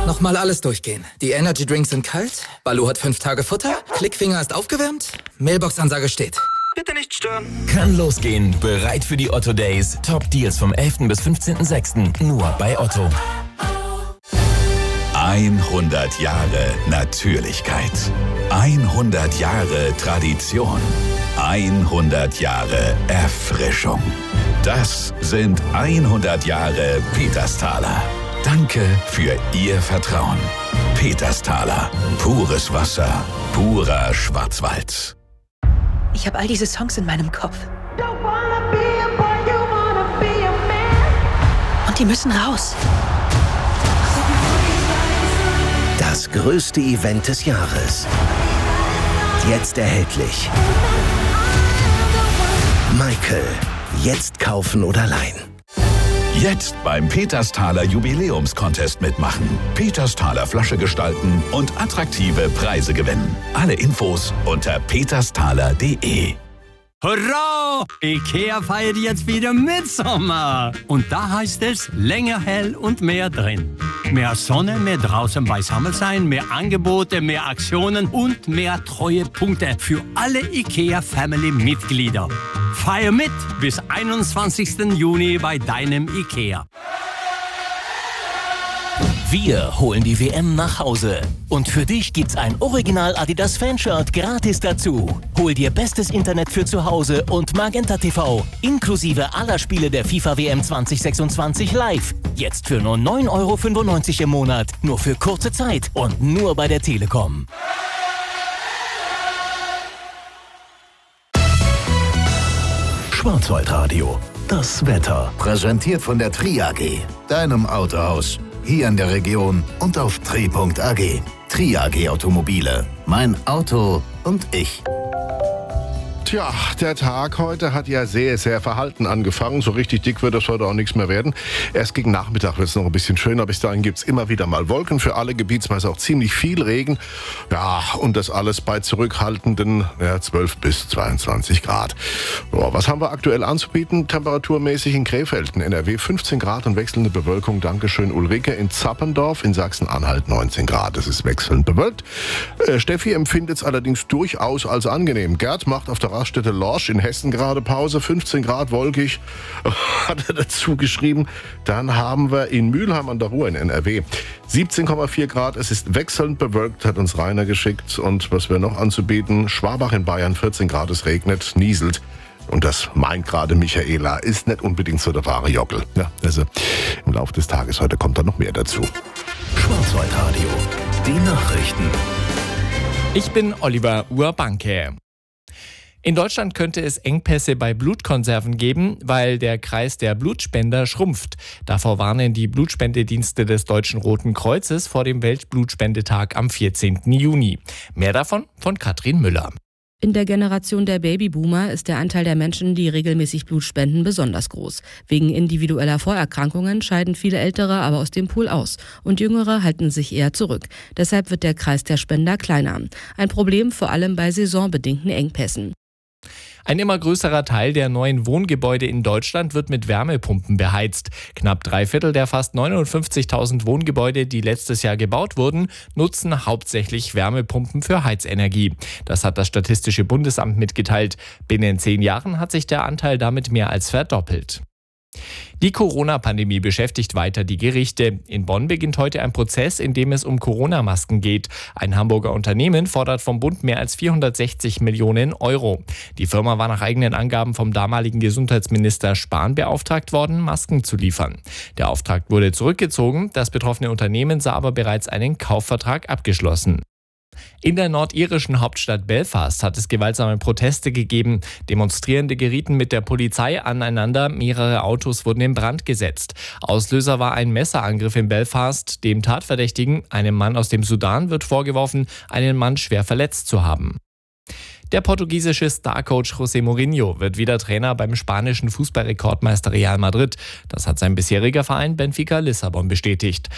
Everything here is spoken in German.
Nochmal alles durchgehen. Die Energy Drinks sind kalt, Baloo hat 5 Tage Futter, Klickfinger ist aufgewärmt, Mailbox-Ansage steht. Bitte nicht stören. Kann losgehen. Bereit für die Otto Days. Top Deals vom 11. bis 15.06. Nur bei Otto. 100 Jahre Natürlichkeit. 100 Jahre Tradition. 100 Jahre Erfrischung. Das sind 100 Jahre Petersthaler. Danke für Ihr Vertrauen. Petersthaler. Pures Wasser. Purer Schwarzwald. Ich habe all diese Songs in meinem Kopf. Und die müssen raus. Das größte Event des Jahres. Jetzt erhältlich. Michael. Jetzt kaufen oder leihen. Jetzt beim Petersthaler Jubiläumscontest mitmachen. Petersthaler Flasche gestalten und attraktive Preise gewinnen. Alle Infos unter petersthaler.de. Hurra! IKEA feiert jetzt wieder Mitsommer. Und da heißt es länger hell und mehr drin. Mehr Sonne, mehr draußen beisammen sein, mehr Angebote, mehr Aktionen und mehr Treuepunkte für alle IKEA-Family-Mitglieder. Feier mit bis 21. Juni bei deinem IKEA. Wir holen die WM nach Hause. Und für dich gibt's ein Original Adidas Fanshirt gratis dazu. Hol dir bestes Internet für zu Hause und Magenta TV inklusive aller Spiele der FIFA WM 2026 live. Jetzt für nur 9,95 € im Monat. Nur für kurze Zeit und nur bei der Telekom. Schwarzwaldradio. Das Wetter. Präsentiert von der Tri AG, deinem Autohaus. Hier in der Region und auf tri.ag. Tri AG Automobile. Mein Auto und ich. Tja, der Tag heute hat ja sehr, sehr verhalten angefangen. So richtig dick wird das heute auch nichts mehr werden. Erst gegen Nachmittag wird es noch ein bisschen schöner. Bis dahin gibt es immer wieder mal Wolken. Für alle gebietsweise auch ziemlich viel Regen. Ja, und das alles bei zurückhaltenden 12 bis 22 Grad. Boah, was haben wir aktuell anzubieten? Temperaturmäßig in Krefeld, in NRW 15 Grad und wechselnde Bewölkung. Dankeschön, Ulrike. In Zappendorf in Sachsen-Anhalt 19 Grad. Es ist wechselnd bewölkt. Steffi empfindet es allerdings durchaus als angenehm. Gerd macht auf der Raststätte Lorsch in Hessen gerade Pause, 15 Grad wolkig, hat er dazu geschrieben. Dann haben wir in Mülheim an der Ruhr in NRW 17,4 Grad, es ist wechselnd bewölkt, hat uns Rainer geschickt. Und was wir noch anzubieten, Schwabach in Bayern 14 Grad, es regnet, nieselt. Und das meint gerade Michaela, ist nicht unbedingt so der wahre Jockel. Ja, also im Laufe des Tages heute kommt da noch mehr dazu. Schwarzwaldradio. Die Nachrichten. Ich bin Oliver Urbanke. In Deutschland könnte es Engpässe bei Blutkonserven geben, weil der Kreis der Blutspender schrumpft. Davor warnen die Blutspendedienste des Deutschen Roten Kreuzes vor dem Weltblutspendetag am 14. Juni. Mehr davon von Katrin Müller. In der Generation der Babyboomer ist der Anteil der Menschen, die regelmäßig Blut spenden, besonders groß. Wegen individueller Vorerkrankungen scheiden viele Ältere aber aus dem Pool aus und Jüngere halten sich eher zurück. Deshalb wird der Kreis der Spender kleiner. Ein Problem vor allem bei saisonbedingten Engpässen. Ein immer größerer Teil der neuen Wohngebäude in Deutschland wird mit Wärmepumpen beheizt. Knapp 3/4 der fast 59.000 Wohngebäude, die letztes Jahr gebaut wurden, nutzen hauptsächlich Wärmepumpen für Heizenergie. Das hat das Statistische Bundesamt mitgeteilt. Binnen 10 Jahren hat sich der Anteil damit mehr als verdoppelt. Die Corona-Pandemie beschäftigt weiter die Gerichte. In Bonn beginnt heute ein Prozess, in dem es um Corona-Masken geht. Ein Hamburger Unternehmen fordert vom Bund mehr als 460 Millionen €. Die Firma war nach eigenen Angaben vom damaligen Gesundheitsminister Spahn beauftragt worden, Masken zu liefern. Der Auftrag wurde zurückgezogen, das betroffene Unternehmen sah aber bereits einen Kaufvertrag abgeschlossen. In der nordirischen Hauptstadt Belfast hat es gewaltsame Proteste gegeben. Demonstrierende gerieten mit der Polizei aneinander, mehrere Autos wurden in Brand gesetzt. Auslöser war ein Messerangriff in Belfast. Dem Tatverdächtigen, einem Mann aus dem Sudan, wird vorgeworfen, einen Mann schwer verletzt zu haben. Der portugiesische Starcoach José Mourinho wird wieder Trainer beim spanischen Fußballrekordmeister Real Madrid. Das hat sein bisheriger Verein Benfica Lissabon bestätigt.